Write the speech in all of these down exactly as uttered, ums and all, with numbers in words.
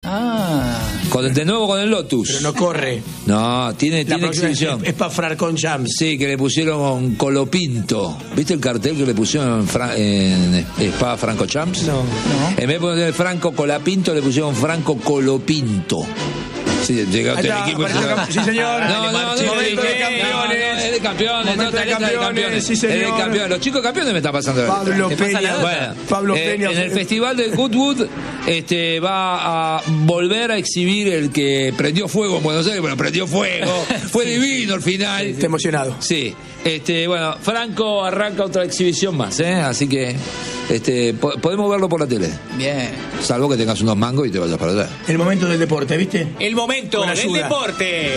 Ah. Con el, de nuevo con el Lotus. Pero no corre. No, tiene, tiene exhibición. Es, es para Francón Champs. Sí, que le pusieron Colopinto. ¿Viste el cartel que le pusieron en, Fra- en Spa Franco Champs? No, no. En vez de poner Franco Colapinto, le pusieron Franco Colopinto. Sí, llega usted el equipo. Sí, señor. No, no, no, Momento no, de no, campeones. no, es de campeones, Momento no, de talento de campeones. Sí, señor. Es de campeones. Los chicos campeones me está pasando. Pablo ¿Te pasa Peña. la nota? Bueno, Pablo eh, Peña. en el festival de Goodwood este, va a volver a exhibir el que prendió fuego en Buenos Aires, pero prendió fuego. Fue sí, divino al final. Estoy emocionado. Sí. Este, bueno, Franco arranca otra exhibición más, ¿eh? Así que este, po- podemos verlo por la tele. Bien. Salvo que tengas unos mangos y te vayas para allá. El momento del deporte, ¿viste? El momento Con del ayuda. deporte.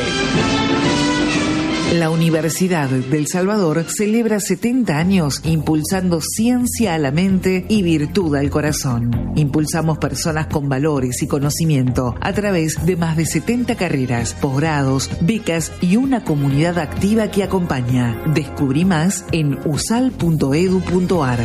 La Universidad del Salvador celebra setenta años impulsando ciencia a la mente y virtud al corazón. Impulsamos personas con valores y conocimiento a través de más de setenta carreras, posgrados, becas y una comunidad activa que acompaña. Descubrí más en usal punto edu punto ar.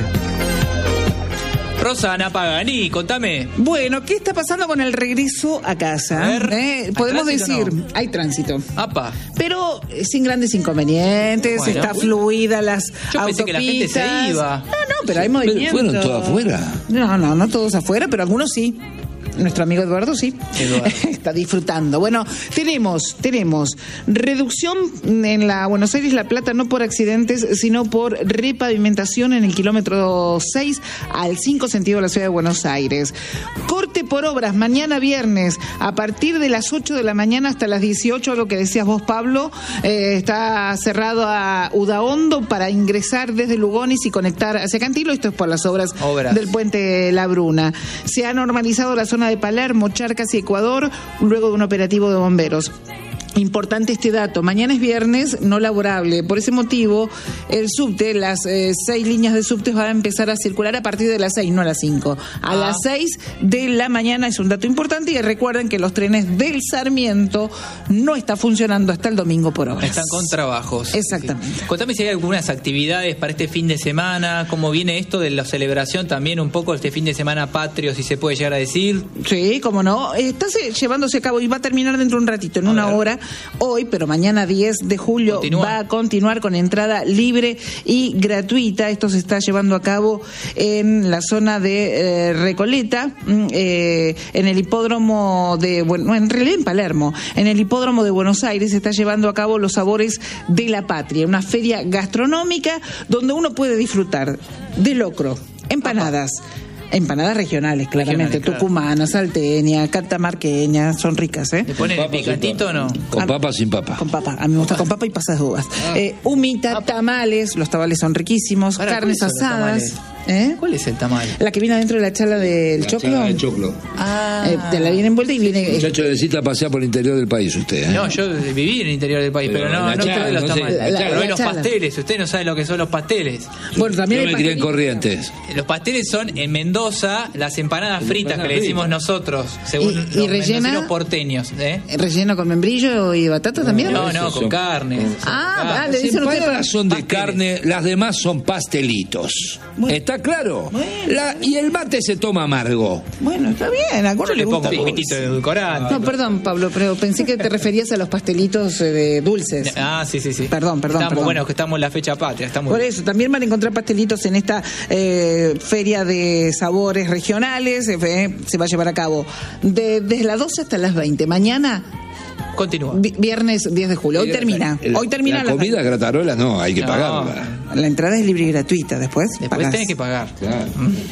Rosana Pagani, contame. Bueno, ¿qué está pasando con el regreso a casa? A ver, ¿Eh? ¿hay Podemos tránsito decir, o no? hay tránsito. Apa. Pero eh, sin grandes inconvenientes, Bueno. está fluida las Yo autopistas. pensé que la gente se iba. No, no, pero hay movimiento. ¿Fueron todos afuera? No, no, no todos afuera, pero algunos sí. Nuestro amigo Eduardo sí. Eduardo. Está disfrutando. Bueno, tenemos, tenemos reducción en la Buenos Aires La Plata, no por accidentes, sino por repavimentación en el kilómetro seis al cinco sentido de la ciudad de Buenos Aires. Corte por obras, mañana viernes, a partir de las ocho de la mañana hasta las dieciocho, lo que decías vos, Pablo, eh, está cerrado a Udaondo para ingresar desde Lugones y conectar hacia Cantilo. Esto es por las obras, Obras. del puente La Bruna. Se ha normalizado la zona de Palermo, Charcas y Ecuador, luego de un operativo de bomberos. Importante este dato, mañana es viernes no laborable, por ese motivo el subte, las eh, seis líneas de subtes van a empezar a circular a partir de las seis, no a las cinco. A Ah. las seis de la mañana es un dato importante y recuerden que los trenes del Sarmiento no está funcionando hasta el domingo por obras. Están con trabajos. Exactamente. Sí. Contame si hay algunas actividades para este fin de semana, cómo viene esto de la celebración también un poco este fin de semana patrio, si se puede llegar a decir. Sí, cómo no. Está se- llevándose a cabo y va a terminar dentro de un ratito, en A una ver. hora. Hoy, pero mañana diez de julio Continúa. va a continuar con entrada libre y gratuita. Esto se está llevando a cabo en la zona de eh, Recoleta, mm, eh, en el hipódromo de, bueno, en realidad en Palermo, en el hipódromo de Buenos Aires se está llevando a cabo los sabores de la patria, una feria gastronómica donde uno puede disfrutar de locro, empanadas. Empanadas regionales, claramente, Regionales, claro. tucumanas, salteñas, catamarqueñas, son ricas, ¿eh? ¿Le ponen el picantito o no? Con Ah, papa sin papa. Con papa, a mí me gusta con papa y pasas de uvas. Eh, humita, tamales, los tamales son riquísimos, Ahora, carnes ¿cuáles son los asadas. tamales? ¿Eh? ¿Cuál es el tamal? La que viene adentro de la chala del La choclo. chala del choclo. Ah. Eh, te la viene envuelta y viene. Muchacho, necesita pasear por el interior del país usted, ¿eh? No, yo viví en el interior del país, pero, Pero no, la no chala, probé los no sé, tamales. la- la- Probé la los chala. pasteles, usted no sabe lo que son los pasteles. Bueno, también Yo hay me crié en pastelito. Corrientes. Los pasteles son en Mendoza las empanadas Las fritas que empanadas le decimos fritas. nosotros, según Y- y los rellena- mendocinos porteños. ¿eh? Relleno con membrillo y batata también. No, no, esos con son- carne. Ah, Son vale, Las dicen ustedes empanadas son de pasteles. carne, las demás son pastelitos. Bueno. ¿Está claro? Bueno. La- y el mate se toma amargo. Bueno, está bien. A algunos Yo le les pongo gusta un dulce. poquitito de edulcorante. No, perdón, Pablo, pero pensé que te referías a los pastelitos eh, de dulces. Ah, sí, sí, sí. Perdón, perdón, Estamos, perdón. bueno, que estamos en la fecha patria. Estamos Por eso, también van a encontrar pastelitos en esta eh, feria de sabores regionales. eh, se va a llevar a cabo de- desde las doce hasta las veinte. Mañana, Continúa. vi- viernes diez de julio. Hoy termina. El- Hoy termina La las comida gratarola no, hay que No. pagarla. veinte. La entrada es libre y gratuita. Después, Después pagás. tenés que pagar. Claro.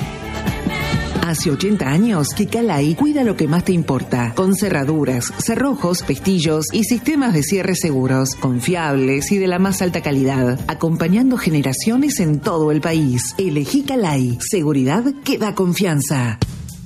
Hace ochenta años que Calai cuida lo que más te importa, con cerraduras, cerrojos, pestillos y sistemas de cierre seguros, confiables y de la más alta calidad, acompañando generaciones en todo el país. Elegí Calai, seguridad que da confianza.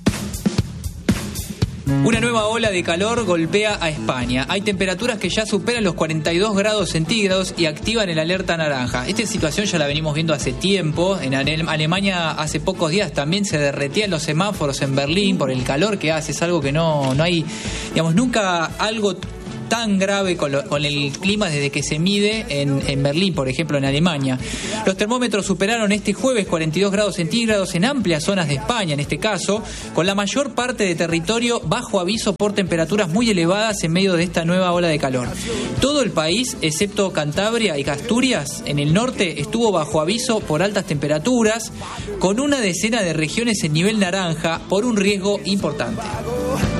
Una nueva ola de calor golpea a España. Hay temperaturas que ya superan los cuarenta y dos grados centígrados y activan el alerta naranja. Esta situación ya la venimos viendo hace tiempo. En Ale- Alemania hace pocos días también se derretían los semáforos en Berlín por el calor que hace. Es algo que no, no hay, digamos, nunca algo tan grave con, lo, con el clima desde que se mide en, en Berlín, por ejemplo, en Alemania. Los termómetros superaron este jueves cuarenta y dos grados centígrados en amplias zonas de España, en este caso, con la mayor parte de territorio bajo aviso por temperaturas muy elevadas en medio de esta nueva ola de calor. Todo el país, excepto Cantabria y Asturias, en el norte, estuvo bajo aviso por altas temperaturas, con una decena de regiones en nivel naranja por un riesgo importante.